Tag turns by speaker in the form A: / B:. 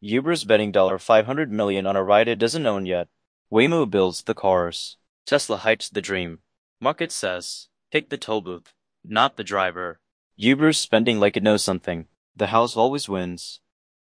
A: Uber's betting $500 million on a ride it doesn't own yet. Waymo builds the cars. Tesla hypes the dream. Market says, take the toll booth, not the driver. Uber's spending like it knows something. The house always wins.